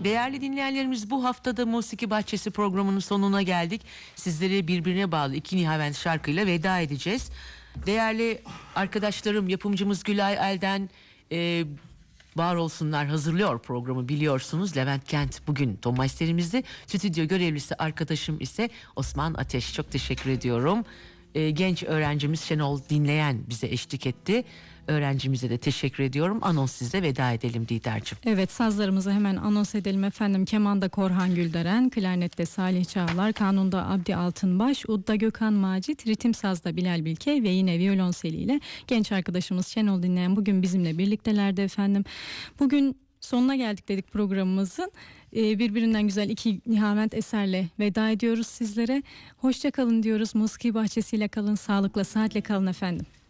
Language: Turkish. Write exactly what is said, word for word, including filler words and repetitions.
Değerli dinleyenlerimiz, bu haftada Musiki Bahçesi programının sonuna geldik. Sizleri birbirine bağlı iki Nihavent şarkıyla veda edeceğiz. Değerli arkadaşlarım, yapımcımız Gülay Elden e, var olsunlar hazırlıyor programı, biliyorsunuz. Levent Kent bugün Tom Meister'imizde. Stüdyo görevlisi arkadaşım ise Osman Ateş. Çok teşekkür ediyorum. E, genç öğrencimiz Şenol Dinleyen bize eşlik etti. Öğrencimize de teşekkür ediyorum. Anons size veda edelim Dider'cim. Evet, sazlarımızı hemen anons edelim efendim. Kemanda Korhan Gülderen, klarnette Salih Çağlar, kanunda Abdi Altınbaş, udda Gökhan Macit, ritim sazda Bilal Bilke ve yine violonseliyle genç arkadaşımız Şenol Dinleyen bugün bizimle birliktelerdi efendim. Bugün sonuna geldik dedik programımızın. Ee, birbirinden güzel iki Nihavent eserle veda ediyoruz sizlere. Hoşça kalın diyoruz. Musiki Bahçesi'yle kalın, sağlıkla, sıhhatle kalın efendim.